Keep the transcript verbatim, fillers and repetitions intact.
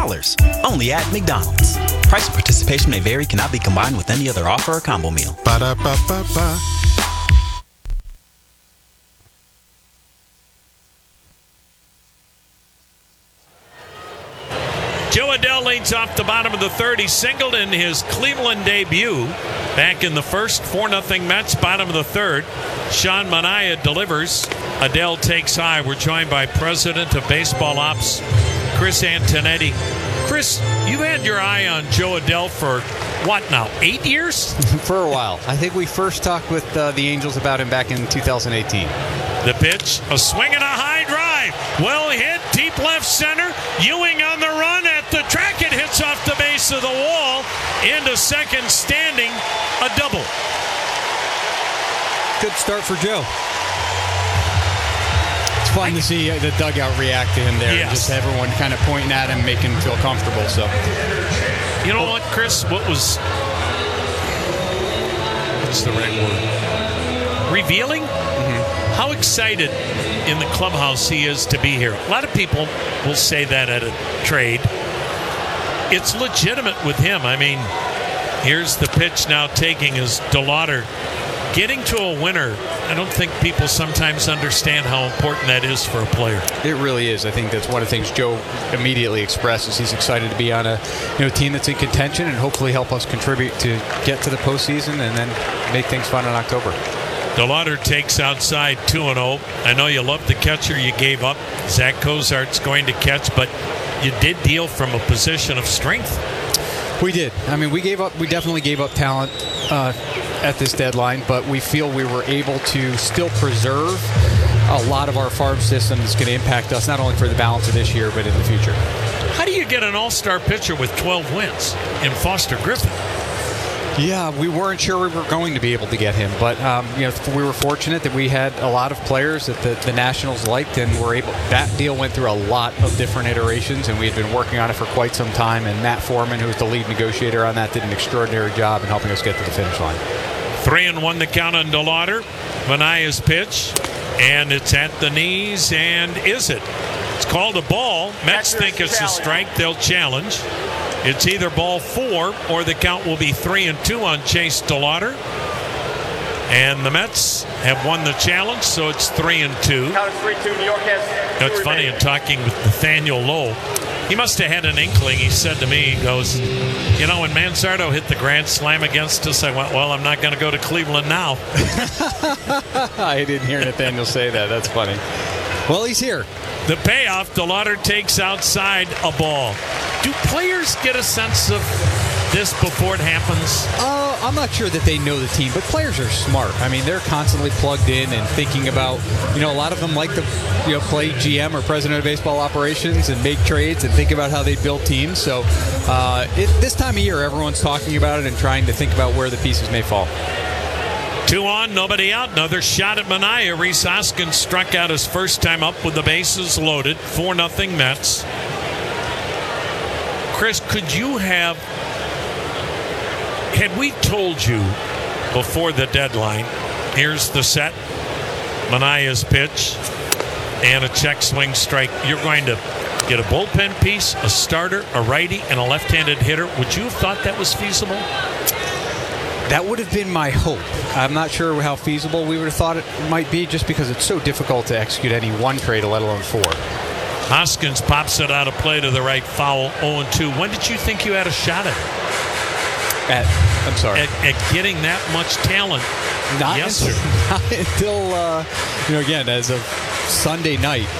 Only at McDonald's. Price and participation may vary, cannot be combined with any other offer or combo meal. Ba-da-ba-ba-ba. Jo Adell leads off the bottom of the third. He singled in his Cleveland debut back in the first. four nothing Mets, bottom of the third. Sean Manaea delivers. Adell takes high. We're joined by President of Baseball Ops, Chris Antonetti. Chris, you've had your eye on Jo Adell for, what now, eight years? For a while. I think we first talked with uh, the Angels about him back in two thousand eighteen. The pitch, a swing and a high drive. Well hit, deep left center. Ewing on the run at the track. It hits off the base of the wall. Into second standing, a double. Good start for Joe. It's fun to see the dugout react to him there. Yes. And just everyone kind of pointing at him, making him feel comfortable. So, you know what, Chris? What was, what's the right word? Revealing? Mm-hmm. How excited in the clubhouse he is to be here. A lot of people will say that at a trade. It's legitimate with him. I mean, here's the pitch now taking is DeLauder. Getting to a winner, I don't think people sometimes understand how important that is for a player. it really is. I think that's one of the things Joe immediately expresses. He's excited to be on a you know team that's in contention and hopefully help us contribute to get to the postseason and then make things fun in October. DeLauder takes outside two and oh. I know you love the catcher you gave up. Zach Cozart's going to catch, but you did deal from a position of strength. We did. I mean, we gave up. We definitely gave up talent uh, at this deadline, but we feel we were able to still preserve a lot of our farm system that's going to impact us not only for the balance of this year, but in the future. How do you get an all-star pitcher with twelve wins in Foster Griffin? Yeah, we weren't sure we were going to be able to get him, but um, you know we were fortunate that we had a lot of players that the, the Nationals liked, and were able. That deal went through a lot of different iterations, and we had been working on it for quite some time. And Matt Foreman, who was the lead negotiator on that, did an extraordinary job in helping us get to the finish line. Three and one the count on DeLauder. Manaea's pitch, and it's at the knees, and is it? It's called a ball. Mets think it's a strike. They'll challenge. It's either ball four or the count will be three and two on Chase DeLauder. And the Mets have won the challenge, so it's three and two. Count is three two. New York has. That's funny. In talking with Nathaniel Lowe, he must have had an inkling. He said to me, he goes, you know, when Manzardo hit the grand slam against us, I went, well, I'm not going to go to Cleveland now. I didn't hear Nathaniel say that. That's funny. Well, he's here. The payoff, DeLauder takes outside a ball. Do players get a sense of this before it happens? Uh, I'm not sure that they know the team, but players are smart. I mean, they're constantly plugged in and thinking about, you know, a lot of them like to, you know, play G M or president of baseball operations and make trades and think about how they build teams. So uh, it, this time of year, everyone's talking about it and trying to think about where the pieces may fall. Two on, nobody out. Another shot at Manaea. Rhys Hoskins struck out his first time up with the bases loaded. four nothing Mets. Chris, could you have, had we told you before the deadline, here's the set, Manaea's pitch, and a check swing strike, you're going to get a bullpen piece, a starter, a righty, and a left-handed hitter, would you have thought that was feasible? That would have been my hope. I'm not sure how feasible we would have thought it might be, just because it's so difficult to execute any one trade, let alone four. Hoskins pops it out of play to the right, foul, oh and two. When did you think you had a shot at it? At, I'm sorry. At, at getting that much talent? Not yes, until, sir. not until uh, you know, again, as of Sunday night.